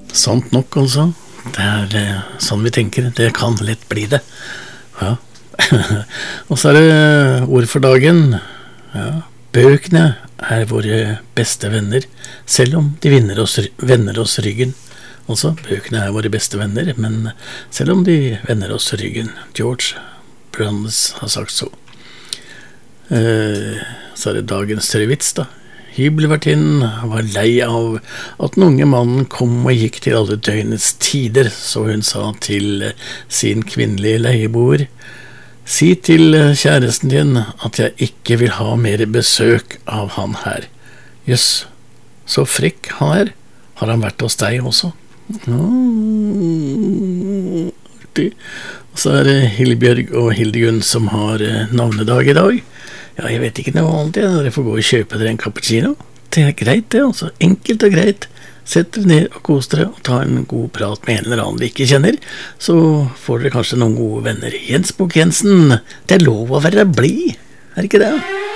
Sant nok, altså. Det sånn vi tenker. Det kan lett bli det. Ja. Og så det ord for dagen. Ja. Bøkene våre beste venner, selv om de vender oss ryggen. Altså, bøkene våre beste venner, men selv om de vender oss ryggen. George Brandes har sagt så. Så det dagens tørrvits da. Hybelvertinnen var lei av at den unge mannen kom og gikk til alle døgnets tider, så hun sa til sin kvinnelige leieboer: «Si til kjæresten din at jeg ikke vil ha mer besøk av han her.» «Jøss, så frekk han Har han vært hos deg også?» Artig. Og så det Hillbjørg og Hildegunn som har navnedag i dag. Ja, jeg vet ikke noe annet, dere får gå og kjøpe dere en cappuccino. Det greit det, altså. Enkelt og greit. Sett dere ned og kos dere og ta en god prat med en eller annen dere ikke kjenner. Så får dere kanskje noen gode venner. Jens Bukk Jensen, det lov å være blid, det ikke det?